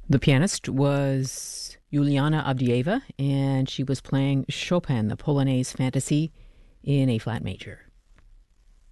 The pianist was Juliana Avdieva, and she was playing Chopin, the Polonaise Fantasy, in A flat major.